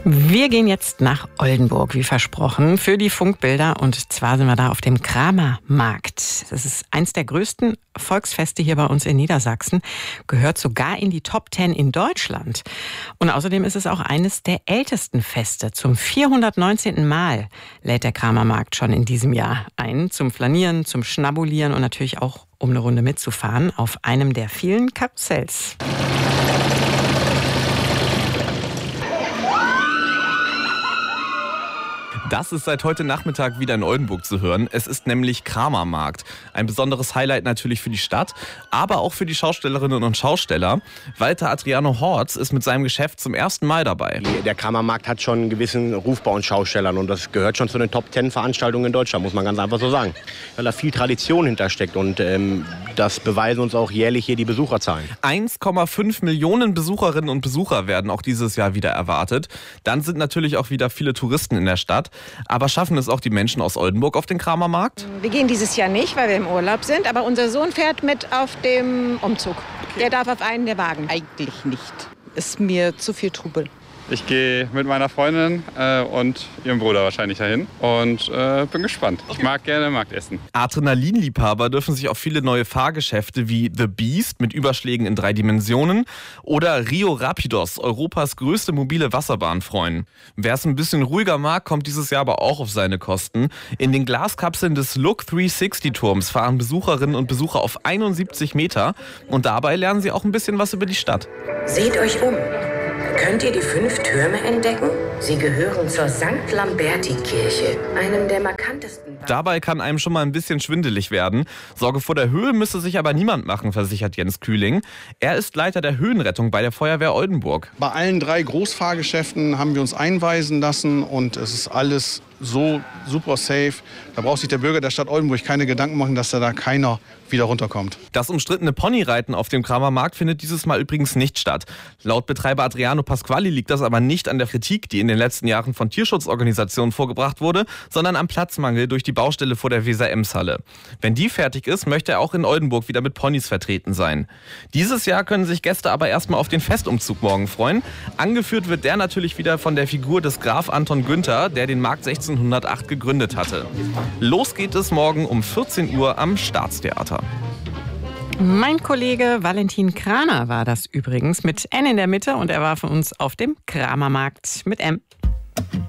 Wir gehen jetzt nach Oldenburg, wie versprochen, für die Funkbilder. Und zwar sind wir da auf dem Kramermarkt. Das ist eins der größten Volksfeste hier bei uns in Niedersachsen. Gehört sogar in die Top 10 in Deutschland. Und außerdem ist es auch eines der ältesten Feste. Zum 419. Mal lädt der Kramermarkt schon in diesem Jahr ein. Zum Flanieren, zum Schnabulieren und natürlich auch, um eine Runde mitzufahren, auf einem der vielen Karussells. Das ist seit heute Nachmittag wieder in Oldenburg zu hören. Es ist nämlich Kramermarkt. Ein besonderes Highlight natürlich für die Stadt, aber auch für die Schaustellerinnen und Schausteller. Walter Adriano Horz ist mit seinem Geschäft zum ersten Mal dabei. Der Kramermarkt hat schon einen gewissen Ruf bei uns Schaustellern und das gehört schon zu den Top 10 Veranstaltungen in Deutschland, muss man ganz einfach so sagen. Weil da viel Tradition hintersteckt und das beweisen uns auch jährlich hier die Besucherzahlen. 1,5 Millionen Besucherinnen und Besucher werden auch dieses Jahr wieder erwartet. Dann sind natürlich auch wieder viele Touristen in der Stadt. Aber schaffen es auch die Menschen aus Oldenburg auf den Kramermarkt? Wir gehen dieses Jahr nicht, weil wir im Urlaub sind, aber unser Sohn fährt mit auf dem Umzug. Okay. Der darf auf einen der Wagen. Eigentlich nicht. Ist mir zu viel Trubel. Ich gehe mit meiner Freundin und ihrem Bruder wahrscheinlich dahin und bin gespannt. Ich mag gerne Marktessen. Adrenalinliebhaber dürfen sich auf viele neue Fahrgeschäfte wie The Beast mit Überschlägen in 3 Dimensionen oder Rio Rapidos, Europas größte mobile Wasserbahn, freuen. Wer es ein bisschen ruhiger mag, kommt dieses Jahr aber auch auf seine Kosten. In den Glaskapseln des Look 360-Turms fahren Besucherinnen und Besucher auf 71 Meter und dabei lernen sie auch ein bisschen was über die Stadt. Seht euch um. Könnt ihr die 5 Türme entdecken? Sie gehören zur St. Lamberti-Kirche, einem der markantesten. Dabei kann einem schon mal ein bisschen schwindelig werden. Sorge vor der Höhe müsste sich aber niemand machen, versichert Jens Kühling. Er ist Leiter der Höhenrettung bei der Feuerwehr Oldenburg. Bei allen 3 Großfahrgeschäften haben wir uns einweisen lassen und es ist alles so super safe. Da braucht sich der Bürger der Stadt Oldenburg keine Gedanken machen, dass da keiner wieder runterkommt. Das umstrittene Ponyreiten auf dem Kramermarkt findet dieses Mal übrigens nicht statt. Laut Betreiber Adriano Pasquali liegt das aber nicht an der Kritik, die in den letzten Jahren von Tierschutzorganisationen vorgebracht wurde, sondern am Platzmangel durch die Baustelle vor der Weser-Ems-Halle. Wenn die fertig ist, möchte er auch in Oldenburg wieder mit Ponys vertreten sein. Dieses Jahr können sich Gäste aber erstmal auf den Festumzug morgen freuen. Angeführt wird der natürlich wieder von der Figur des Graf Anton Günther, der den Markt 1608 gegründet hatte. Los geht es morgen um 14 Uhr am Staatstheater. Mein Kollege Valentin Kraner war das übrigens mit N in der Mitte und er war für uns auf dem Kramermarkt mit M.